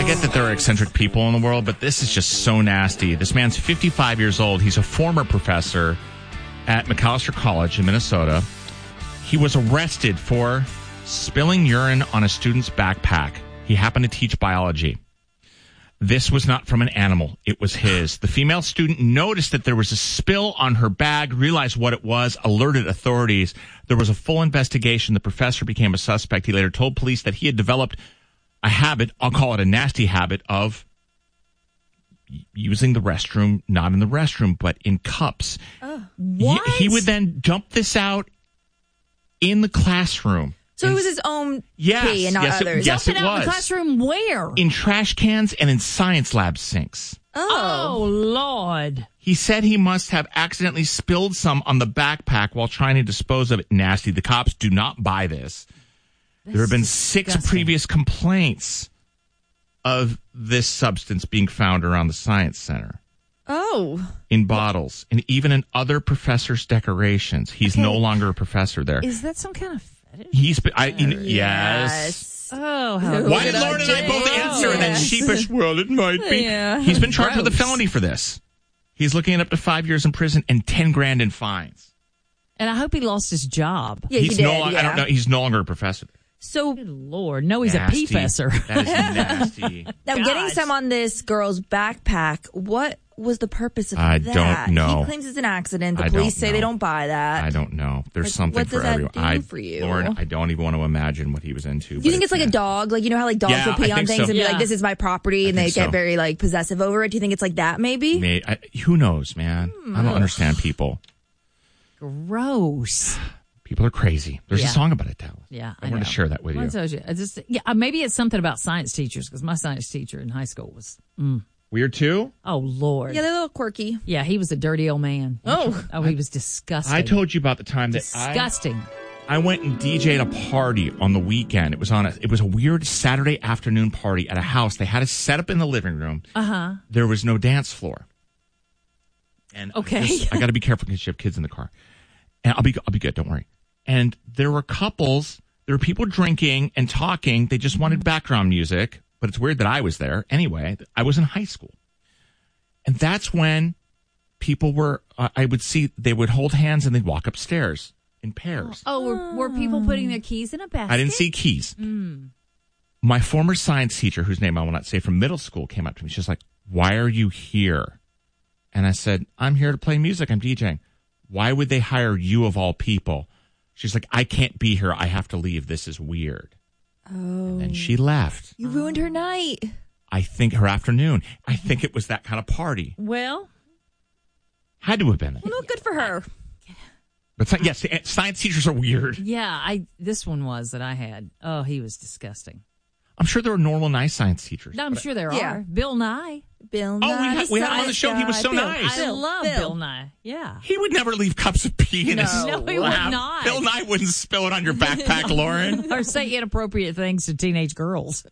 get that there are eccentric people in the world, but this is just so nasty. This man's 55 years old. He's a former professor at Macalester College in Minnesota. He was arrested for spilling urine on a student's backpack. He happened to teach biology. This was not from an animal. It was his. The female student noticed that there was a spill on her bag, realized what it was, alerted authorities. There was a full investigation. The professor became a suspect. He later told police that he had developed a habit, I'll call it a nasty habit, of using the restroom, not in the restroom, but in cups. What? He would then dump this out in the classroom. So it was his own pee and not others. Yes, Dump it it out was. in the classroom where? In trash cans and in science lab sinks. Oh, Lord. He said he must have accidentally spilled some on the backpack while trying to dispose of it. Nasty. The cops do not buy this. There have been 6 previous complaints of this substance being found around the Science Center. Oh. In bottles. And even in other professors' decorations. He's no longer a professor there. Is that some kind of fetish? He's been, yes. Oh, how Why did Lauren and I both answer in that sheepish, well, it might be. Yeah. He's been charged with a felony for this. He's looking at up to 5 years in prison and $10,000 in fines. And I hope he lost his job. Yeah, he did. I don't know. He's no longer a professor. So, Good Lord. No, he's Nasty. a professor. That is nasty. now getting some on this girl's backpack, what was the purpose of I that? don't know. He claims it's an accident. The I police don't say know. they don't buy that. I don't know. There's Like, something what for does that everyone. do for you? Lauren, I don't even want to imagine what he was into. Do you think it's like a dog? Like, you know how like dogs Yeah, will pee I on think things so. and be Yeah. like, this is my property, and they think get so. very like possessive over it? Do you think it's like that maybe? Who knows, man? I don't understand people. Gross. People are crazy. There's a Yeah. song about it, Dallas. Yeah, I wanted to share that with I you. told you. Maybe it's something about science teachers, because my science teacher in high school was, Weird too? oh, Lord. Yeah, they're a little quirky. Yeah, he was a dirty old man. Oh. He was disgusting. I told you about the time that Disgusting. I went and DJ'd a party on the weekend. It was a weird Saturday afternoon party at a house. They had it set up in the living room. Uh-huh. There was no dance floor. And Okay. I got to be careful because you have kids in the car. And I'll be good. Don't worry. And there were couples. There were people drinking and talking. They just wanted background music. But it's weird that I was there. Anyway, I was in high school. And that's when people were, I would see, they would hold hands and they'd walk upstairs in pairs. Oh, were people putting their keys in a basket? I didn't see keys. My former science teacher, whose name I will not say, from middle school, came up to me. She's like, why are you here? And I said, I'm here to play music. I'm DJing. Why would they hire you of all people? She's like, I can't be here. I have to leave. This is weird. Oh. And then she left. You ruined her night. I think her afternoon. I think it was that kind of party. Well, Had to have been. Well, no, good for her. But yes, science teachers are weird. yeah, this one was that I had. Oh, he was disgusting. I'm sure there are normal, nice science teachers. No, I'm sure there Yeah. are. Bill Nye. Bill Oh, Nye, we had him on the show. He was so Bill. nice. I love Bill. Bill Nye. Yeah. He would never leave cups of pee in his No, he would lap. not. Bill Nye wouldn't spill it on your backpack, Lauren. Or say inappropriate things to teenage girls.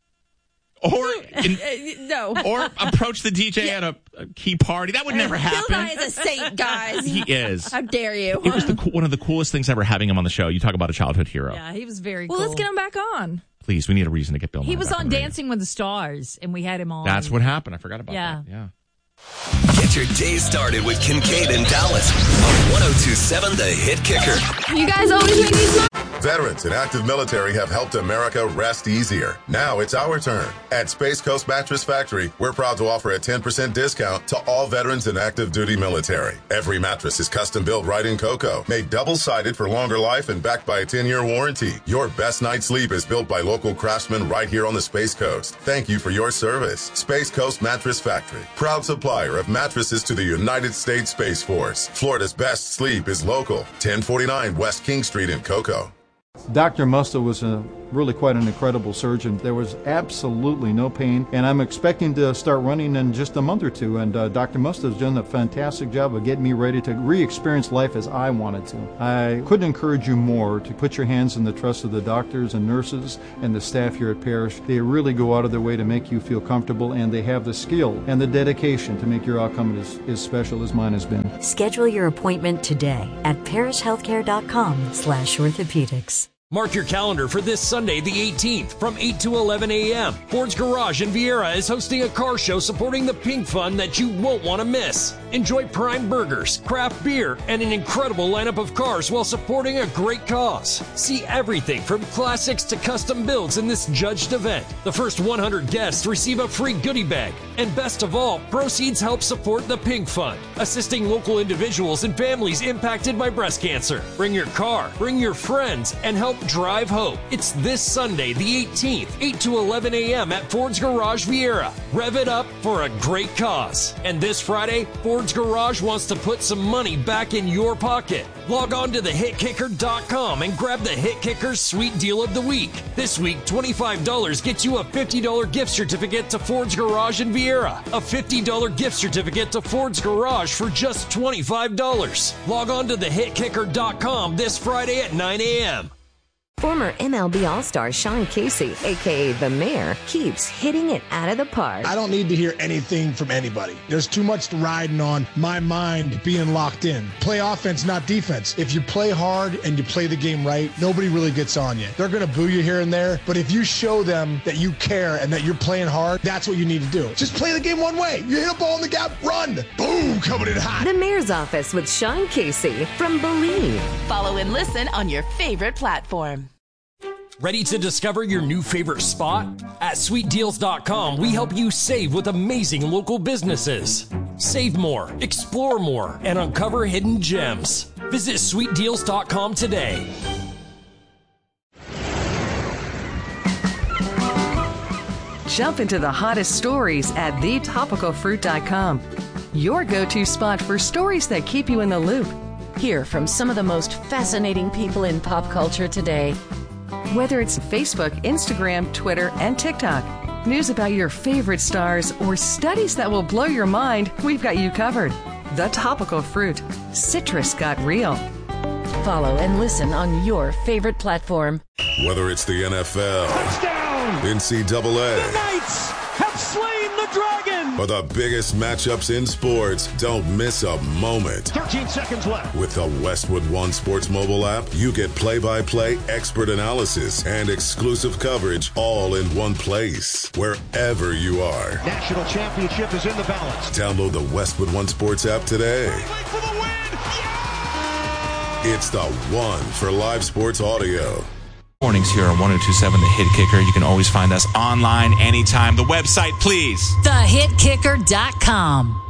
No. Or approach the DJ at a key party. That would never happen. Bill Nye is a saint, guys. He is. How dare you? It was one of the coolest things ever having him on the show. You talk about a childhood hero. Yeah, he was very Well, cool. let's get him back on. Please, we need a reason to get Bill Nye He was back on the radio. Dancing with the Stars, and we had him on. That's what happened. I forgot about Yeah. that. Yeah. Get your day started with Kincaid and Dallas on 102.7 The Hit Kicker. You guys always make me smile. Veterans and active military have helped America rest easier. Now it's our turn. At Space Coast Mattress Factory, we're proud to offer a 10% discount to all veterans and active duty military. Every mattress is custom built right in cocoa, made double-sided for longer life and backed by a 10-year warranty. Your best night's sleep is built by local craftsmen right here on the Space Coast. Thank you for your service. Space Coast Mattress Factory, proud supplier of mattresses to the United States Space Force. Florida's best sleep is local. 1049 West King Street in Cocoa. Dr. Musto was really quite an incredible surgeon. There was absolutely no pain, and I'm expecting to start running in just a month or two, and Dr. Musto has done a fantastic job of getting me ready to re-experience life as I wanted to. I couldn't encourage you more to put your hands in the trust of the doctors and nurses and the staff here at Parrish. They really go out of their way to make you feel comfortable, and they have the skill and the dedication to make your outcome as special as mine has been. Schedule your appointment today at parrishhealthcare.com/orthopedics. Mark your calendar for this Sunday, the 18th, from 8 to 11 a.m. Ford's Garage in Vieira is hosting a car show supporting the Pink Fund that you won't want to miss. Enjoy prime burgers, craft beer, and an incredible lineup of cars while supporting a great cause. See everything from classics to custom builds in this judged event. The first 100 guests receive a free goodie bag. And best of all, proceeds help support the Pink Fund, assisting local individuals and families impacted by breast cancer. Bring your car, bring your friends, and help drive hope. It's this Sunday, the 18th, 8 to 11 a.m. at Ford's Garage Vieira. Rev it up for a great cause. And this Friday, Ford's Garage wants to put some money back in your pocket. Log on to thehitkicker.com and grab the Hit Kicker's Sweet Deal of the Week. This week, $25 gets you a $50 gift certificate to Ford's Garage in Vieira. A $50 gift certificate to Ford's Garage for just $25. Log on to thehitkicker.com this Friday at 9 a.m. Former MLB All-Star Sean Casey, a.k.a. The Mayor, keeps hitting it out of the park. I don't need to hear anything from anybody. There's too much riding on my mind being locked in. Play offense, not defense. If you play hard and you play the game right, nobody really gets on you. They're going to boo you here and there, but if you show them that you care and that you're playing hard, that's what you need to do. Just play the game one way. You hit a ball in the gap, run. Boom, coming in hot. The Mayor's Office with Sean Casey from Believe. Follow and listen on your favorite platform. Ready to discover your new favorite spot? At sweetdeals.com, we help you save with amazing local businesses. Save more, explore more, and uncover hidden gems. Visit sweetdeals.com today. Jump into the hottest stories at thetopicalfruit.com. Your go-to spot for stories that keep you in the loop. Hear from some of the most fascinating people in pop culture today. Whether it's Facebook, Instagram, Twitter, and TikTok, news about your favorite stars, or studies that will blow your mind, we've got you covered. The Topical Fruit. Citrus got real. Follow and listen on your favorite platform. Whether it's the NFL, touchdown, NCAA, the Knights have slain the Dragon, or the biggest matchups in sports, don't miss a moment. 13 seconds left. With the Westwood One Sports mobile app, you get play-by-play expert analysis and exclusive coverage all in one place, wherever you are. National championship is in the balance. Download the Westwood One Sports app today. For the win! Yeah! It's the one for live sports audio. Mornings here on 102.7 The Hit Kicker. You can always find us online anytime. The website, please. TheHitKicker.com.